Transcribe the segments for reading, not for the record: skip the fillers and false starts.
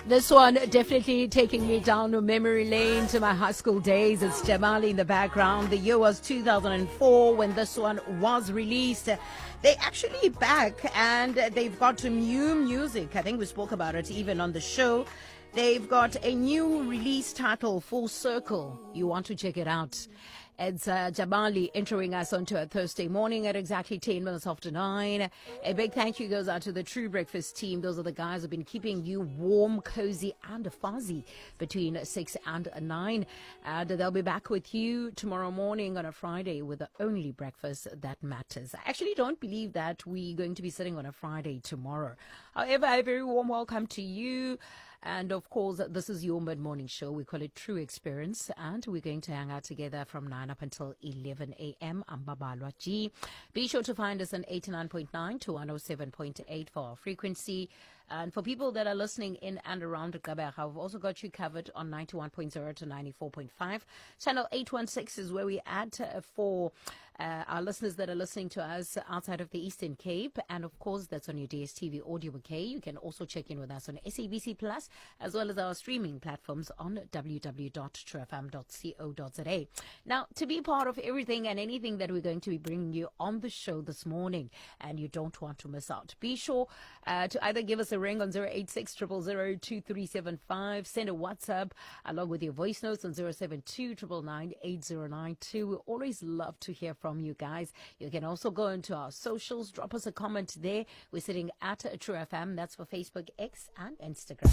This one definitely taking me down to memory lane to my high school days. It's Jabali in the background. The year was 2004 when this one was released. They actually back and they've got new music. I think we spoke about it even on the show. They've got a new release title, Full Circle. You want to check it out. It's Jabali entering us onto a Thursday morning at exactly 10 minutes after 9. A big thank you goes out to the True Breakfast team. Those are the guys who've been keeping you warm, cozy, and fuzzy between 6 and 9. And they'll be back with you tomorrow morning on a Friday with the only breakfast that matters. I actually don't believe that we're going to be sitting on a Friday tomorrow. However, a very warm welcome to you. And of course, this is your mid-morning show. We call it True Experience. And we're going to hang out together from 9 up until 11 a.m. I'm Babalwa G. Be sure to find us on 89.9 to 107.8 for our frequency. And for people that are listening in and around Gqeberha, I've also got you covered on 91.0 to 94.5. Channel 816 is where we add for our listeners that are listening to us outside of the Eastern Cape. And of course, that's on your DSTV audio bouquet. You can also check in with us on SABC Plus, as well as our streaming platforms on www.truefm.co.za. Now, to be part of everything and anything that we're going to be bringing you on the show this morning, and you don't want to miss out, be sure to either give us a ring on 086 000 2375, send a WhatsApp along with your voice notes on 072 999 8092. We always love to hear from you guys. You can also go into our socials, drop us a comment there. We're sitting at True FM. That's for Facebook, X, and Instagram.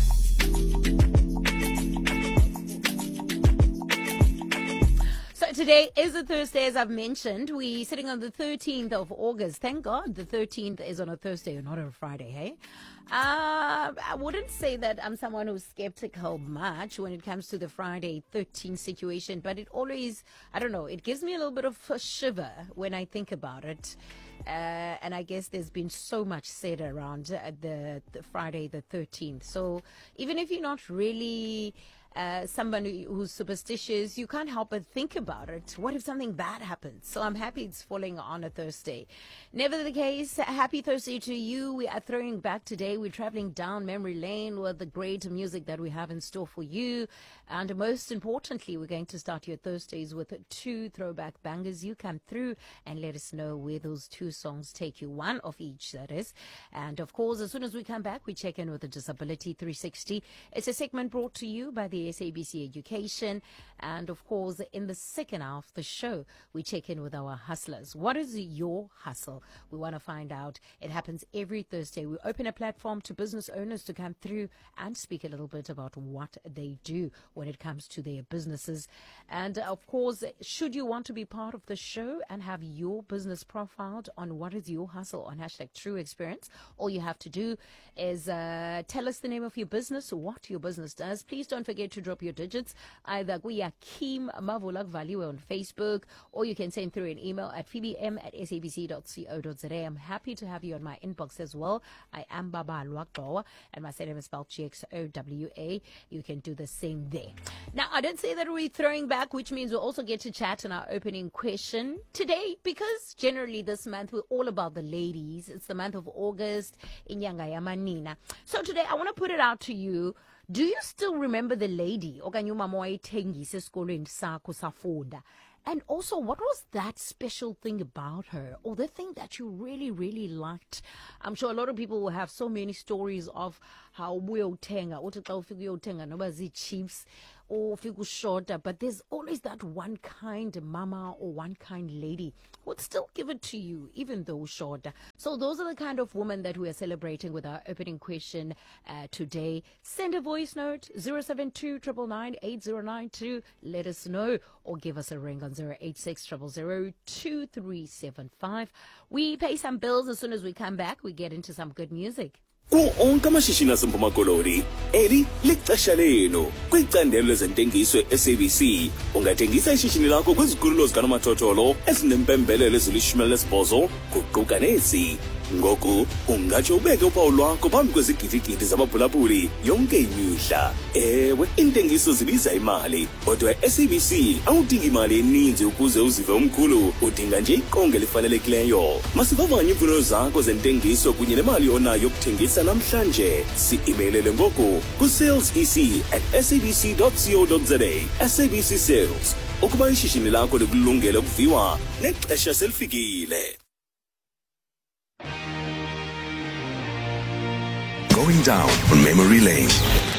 So today is a Thursday, as I've mentioned. We're sitting on the 13th of August. Thank God the 13th is on a Thursday and not on a Friday, hey? I wouldn't say that I'm someone who's skeptical much when it comes to the Friday 13 situation, but it always, I don't know, it gives me a little bit of a shiver when I think about it. And I guess there's been so much said around the Friday the 13th. So even if you're not really somebody who's superstitious, you can't help but think about it. What if something bad happens? So I'm happy it's falling on a Thursday. Never the case, happy Thursday to you. We are throwing back today. We're traveling down memory lane with the great music that we have in store for you. And most importantly, we're going to start your Thursdays with 2 throwback bangers. You come through and let us know where those 2 songs take you, one of each, that is. And of course, as soon as we come back, we check in with the Disability 360. It's a segment brought to you by the SABC Education. And of course, in the second half of the show, we check in with our hustlers. What is your hustle? We want to find out. It happens every Thursday. We open a platform to business owners to come through and speak a little bit about what they do when it comes to their businesses. And of course, should you want to be part of the show and have your business profiled on what is your hustle on hashtag True Experience, all you have to do is tell us the name of your business, what your business does. Please don't forget to drop your digits. Either we are Kim Mavulak Value on Facebook, or you can send through an email at pbm@sabc.co.za. I'm happy to have you on my inbox as well. I am Babalwa Gqowa, and my surname is spelled GXOWA. You can do the same there. Now, I didn't say that we're throwing back, which means we'll also get to chat in our opening question today, because generally this month we're all about the ladies. It's the month of August, Inyanga Yamanina. So today I want to put it out to you. Do you still remember the lady okanye umama wayethengisa esikolweni sakho safunda? And also, what was that special thing about her, or the thing that you really, really liked? I'm sure a lot of people will have so many stories of how uyothenga, uthi xa ufika uyothenga noba zii-chips or ufika ushota, but there's always that one kind mama or one kind lady who would still give it to you, even though shorter. So those are the kind of women that we are celebrating with our opening question today. Send a voice note, 072 999 8092. Let us know, or give us a ring on 086 000 2375. We pay some bills. As soon as we come back, we get into some good music. Onke amashishini aseMpuma Koloni eli lixesha lenu kwicandelo lezentengiso SABC. Ungathengisa ishishini lakho kwizikhululo zikanomathotholo ezinempembelelo ezilishumi elinesibhozo kuquka nezi Ngoku ungatsho ubeke uphawu lwakho phambi kwezigidigidi zababhulabhuli yonke imihla. Ewe, intengiso zibiza imali, kodwa SABC awudingi imali eninzi ukuze uzive umkhulu, udinga nje iqonga elifanelekileyo. Masivavanye iimfuno zakho zentengiso kunye nemali onayo yokuthengisa namhlanje. Si-imeilele ngoku kusalesec@sabc.co.za. SABC Sales, ukuba ishishini lakho likulungele ukuviwa nexesha selifikile. Going down on memory lane.